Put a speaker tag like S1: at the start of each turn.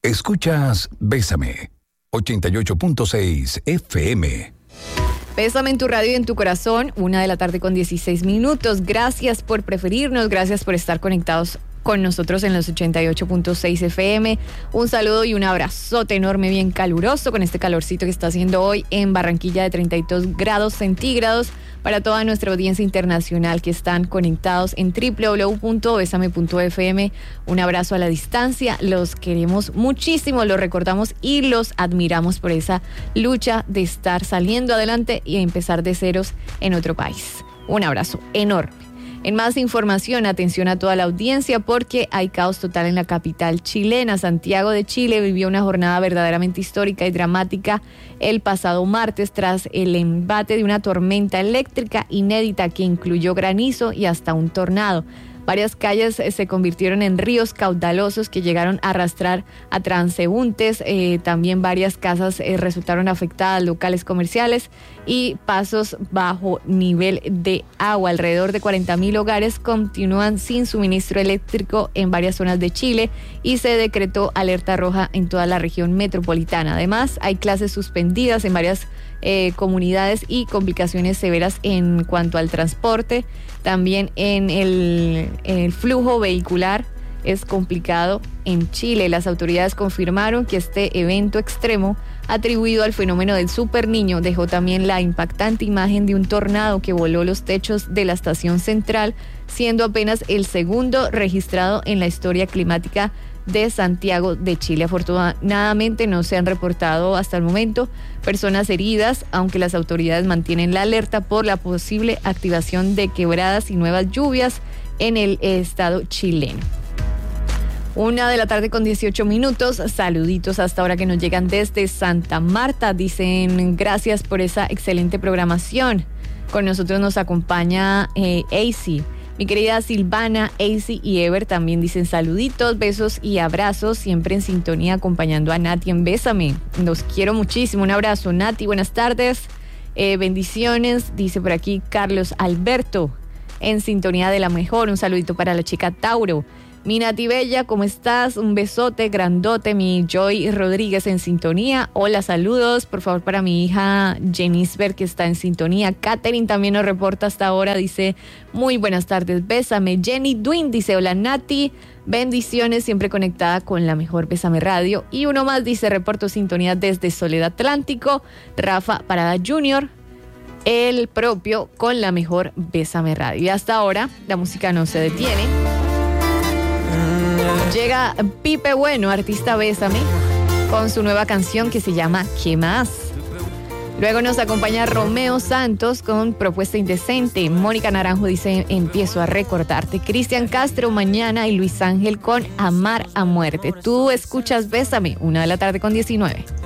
S1: Escuchas Bésame, 88.6 FM.
S2: Bésame en tu radio y en tu corazón, 1:16 p.m. Gracias por preferirnos, gracias por estar conectados con nosotros en los 88.6 FM. Un saludo y un abrazote enorme, bien caluroso, con este calorcito que está haciendo hoy en Barranquilla de 32 grados centígrados. Para toda nuestra audiencia internacional que están conectados en www.besame.fm, un abrazo a la distancia. Los queremos muchísimo, los recordamos y los admiramos por esa lucha de estar saliendo adelante y empezar de ceros en otro país. Un abrazo enorme. En más información, atención a toda la audiencia porque hay caos total en la capital chilena. Santiago de Chile vivió una jornada verdaderamente histórica y dramática el pasado martes tras el embate de una tormenta eléctrica inédita que incluyó granizo y hasta un tornado. Varias calles se convirtieron en ríos caudalosos que llegaron a arrastrar a transeúntes. También varias casas resultaron afectadas, locales comerciales y pasos bajo nivel de agua. Alrededor de 40.000 hogares continúan sin suministro eléctrico en varias zonas de Chile y se decretó alerta roja en toda la región metropolitana. Además, hay clases suspendidas en varias comunidades y complicaciones severas en cuanto al transporte. También en el flujo vehicular es complicado en Chile. Las autoridades confirmaron que este evento extremo atribuido al fenómeno del Super Niño dejó también la impactante imagen de un tornado que voló los techos de la estación central, siendo apenas el segundo registrado en la historia climática de Santiago de Chile. Afortunadamente no se han reportado hasta el momento personas heridas, aunque las autoridades mantienen la alerta por la posible activación de quebradas y nuevas lluvias en el estado chileno. 1:18 p.m. Saluditos hasta ahora que nos llegan desde Santa Marta. Dicen gracias por esa excelente programación. Con nosotros nos acompaña AC. Mi querida Silvana, AC y Ever también dicen saluditos, besos y abrazos, siempre en sintonía acompañando a Nati en Bésame. Los quiero muchísimo, un abrazo Nati, buenas tardes, bendiciones, dice por aquí Carlos Alberto, en sintonía de la mejor, un saludito para la chica Tauro. Mi Nati Bella, ¿cómo estás? Un besote grandote. Mi Joy Rodríguez en sintonía. Hola, saludos. Por favor, para mi hija Jenisber, que está en sintonía. Katherine también nos reporta hasta ahora. Dice, muy buenas tardes, bésame. Jenny Dwin dice, hola, Nati. Bendiciones, siempre conectada con la mejor Bésame Radio. Y uno más dice, reporto sintonía desde Soledad Atlántico. Rafa Parada Jr., el propio con la mejor Bésame Radio. Y hasta ahora, la música no se detiene. Llega Pipe Bueno, artista Bésame, con su nueva canción que se llama ¿Qué más? Luego nos acompaña Romeo Santos con Propuesta Indecente. Mónica Naranjo dice empiezo a recordarte. Cristian Castro mañana y Luis Ángel con Amar a Muerte. Tú escuchas Bésame, 1:19 p.m.